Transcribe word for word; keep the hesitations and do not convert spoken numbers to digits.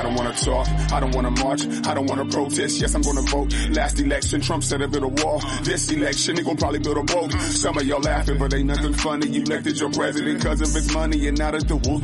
don't wanna talk, I don't wanna march, I don't wanna protest, yes I'm gonna vote. Last election, Trump said a bit of wall. This election, he gon' probably build a boat. Some of y'all laughing, but ain't nothing funny. You elected your president cause of his money, and now that the wolves